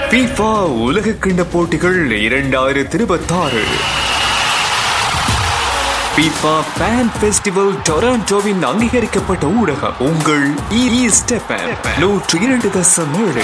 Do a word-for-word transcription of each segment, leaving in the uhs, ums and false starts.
FIFA உலக கிண்ண போட்டிகள் இரண்டாயிரத்தி இருபத்தி ஆறு FIFA Fan Festival டொராண்டோவின் அங்கீகரிக்கப்பட்ட ஊடகம் உங்கள் ஈஸ்ட் எஃப்எம் நூற்றி இரண்டு தசம் ஏழு.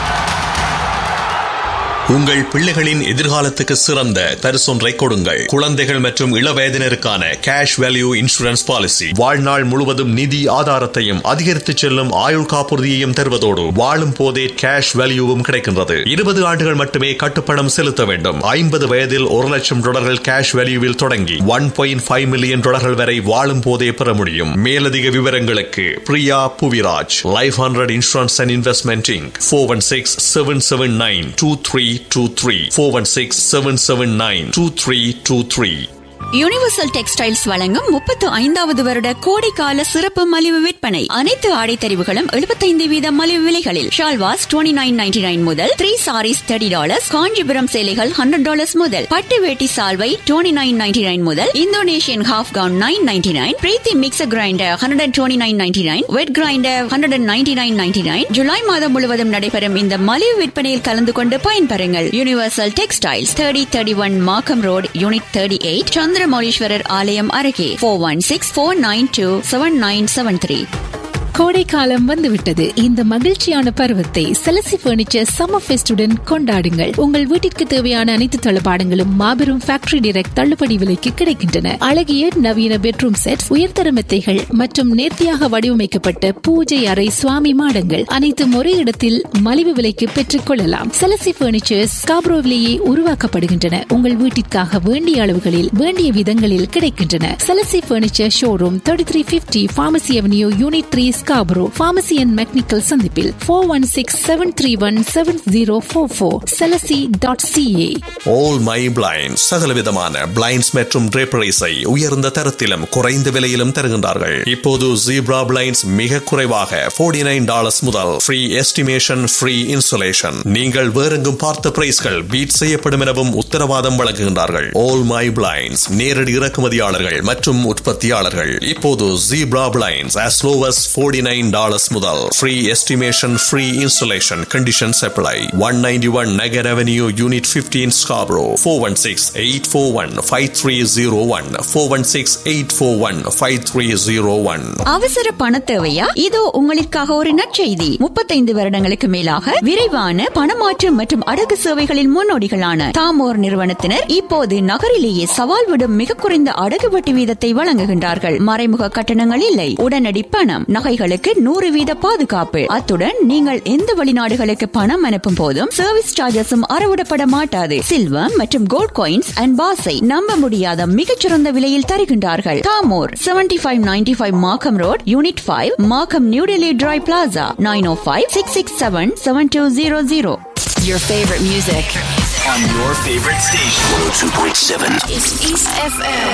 உங்கள் பிள்ளைகளின் எதிர்காலத்துக்கு சிறந்த பரிசொன்றை கொடுங்கள். குழந்தைகள் மற்றும் இளவயதினருக்கான கேஷ் வேல்யூ இன்சூரன்ஸ் பாலிசி வாழ்நாள் முழுவதும் நிதி ஆதாரத்தையும் அதிகரித்து செல்லும் ஆயுள் காப்புறுதியையும் தருவதோடு வாழும் போதே கேஷ் வேல்யூவும் கிடைக்கின்றது. இருபது ஆண்டுகள் மட்டுமே கட்டுப்பணம் செலுத்த வேண்டும். ஐம்பது வயதில் ஒரு லட்சம் டாலர்கள் கேஷ் வேல்யூவில் தொடங்கி ஒன் பாயிண்ட் ஃபைவ் மில்லியன் டாலர்கள் வரை வாழும் போதே பெற முடியும். மேலதிக விவரங்களுக்கு Priya Puviraj, life hundred insurance and investment Inc four one six seven seven nine two three two three four one six seven seven nine two three two three. Universal textiles வழங்கும் முப்பத்து ஐந்தாவது வருட கோடைக்கால சிறப்பு மலிவு விற்பனை. அனைத்து ஆடை தெரிவுகளும் எழுபத்தைந்து வீத மலிவு விலைகளில். Shalwars twenty nine ninety nine முதல், three saris thirty dollars, Kanchipuram சேலைகள் ஹண்ட்ரட் டாலர்ஸ் முதல், பட்டு வேட்டி சால்வை டுவெண்ட்டி நைன் நைன்டி நைன் முதல், Indonesian half gown nine ninety nine, பிரீத்தி mixer grinder hundred twenty nine ninety nine, wet grinder hundred ninety nine ninety nine. July மாதம் முழுவதும் நடைபெறும் இந்த மலிவு விற்பனையில் கலந்து கொண்டு பயன்பெறுங்கள். Universal textiles thirty thirty one மார்க்கம் road, unit thirty eight, Chandramouleeswarar ஆலயம் அருகே. Four one six four nine two seven nine seven three. கோடைக்காலம் வந்துவிட்டது. இந்த மகிழ்ச்சியான பருவத்தை செலசி பர்னிச்சர் சம்மர் ஃபெஸ்டுடன் கொண்டாடுங்கள். உங்கள் வீட்டிற்கு தேவையான அனைத்து தளபாடங்களும் மாபெரும் ஃபேக்டரி டைரக்ட் தள்ளுபடி விலைக்கு கிடைக்கின்றன. அழகிய நவீன பெட்ரூம் செட், உயர்தர மெத்தைகள் மற்றும் நேர்த்தியாக வடிவமைக்கப்பட்ட பூஜை அறை சுவாமி மாடங்கள் அனைத்தும் ஒரே இடத்தில் மலிவு விலைக்கு பெற்றுக் கொள்ளலாம். செலசி பர்னிச்சர்ஸ் ஸ்காப்ரோவிலேயே உருவாக்கப்படுகின்றன. உங்கள் வீட்டிற்காக வேண்டிய அளவுகளில் வேண்டிய விதங்களில் கிடைக்கின்றன. செலசி furniture showroom thirty three fifty pharmacy avenue, unit three, Scarborough. Pharmacy and mechanical சந்திப்பில் four one six seven three one seven zero four four. செலசி dot CA. All my blinds சகலவிதமான பிளைண்ட்ஸ் மற்றும் draperies-ஐ உயர்ந்த தரத்திலும் குறைந்த விலையிலும் தருகின்றார்கள். இப்போது ஜீப்ரா பிளைண்ட்ஸ் மிக குறைவாக forty nine டாலர்ஸ் முதல் ஃப்ரீ எஸ்டிமேஷன், ஃப்ரீ இன்சுலேஷன். நீங்கள் வேறெங்கும் பார்த்த பிரைஸ்கள் பீட் செய்யப்படும் எனவும் உத்தரவாதம் வழங்குகின்றார்கள். ஆல் மை பிளைண்ட்ஸ் நேரடி இறக்குமதியாளர்கள் மற்றும் உற்பத்தியாளர்கள். இப்போது zebra blinds as low as forty nine dollars முதல் free estimation, free insulation. Conditions apply. one ninety-one Nagar Avenue, Unit fifteen, Scarborough. four one six eight four one five three zero one four one six eight four one five three zero one. அவசர பண தேவையா? இதோ உங்களுக்காக ஒரு நற்செய்தி. முப்பத்தைந்து வருடங்களுக்கு மேலாக விரைவான பணமாற்று மற்றும் அடகு சேவைகளின் முன்னோடிகளான தாமோர் நிறுவனத்தினர் இப்போது நகரிலேயே சவால் விடும் மிக குறைந்த அடகு வட்டி வீதத்தை வழங்குகின்றார்கள். மறைமுக கட்டணங்கள் இல்லை, உடனடி பணம், நகைகளுக்கு நூறு வீத பாதுகாப்பு. அத்துடன் நீங்கள் எந்த வெளிநாடுகளுக்கு பணம் அனுப்பும் போதும் சர்வீஸ் சார்ஜஸும் அறவிடப்பட மாட்டாது. சில்வர் மற்றும் கோல்ட் காயின்ஸ் அண்ட் பாஸை நம்ப முடியாத மிகச்சிறந்த விலையில் தருகின்றார்கள். Damor seventy five ninety five மார்க்கம் ரோட், யூனிட் ஃபைவ், மார்க்கம் new Delhi try plaza, nine O five six six seven seven two zero zero. Your favorite music on your favorite station. one oh two point seven. It's East F M.